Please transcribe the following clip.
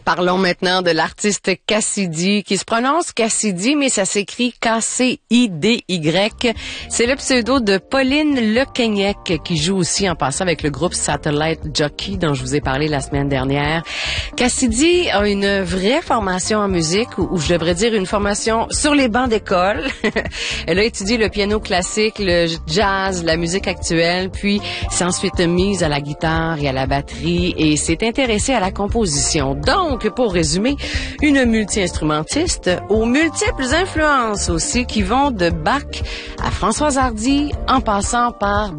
Parlons maintenant de l'artiste Cassidy, qui se prononce Cassidy, mais ça s'écrit K-C-I-D-Y. C'est le pseudo de Pauline Lequegnec, qui joue aussi en passant avec le groupe Satellite Jockey, dont je vous ai parlé la semaine dernière. Cassidy a une vraie formation en musique, ou je devrais dire une formation sur les bancs d'école. Elle a étudié le piano classique, le jazz, la musique actuelle, puis s'est ensuite mise à la guitare et à la batterie, et s'est intéressée à la composition. Donc, pour résumer, une multi-instrumentiste aux multiples influences aussi qui vont de Bach à Françoise Hardy en passant par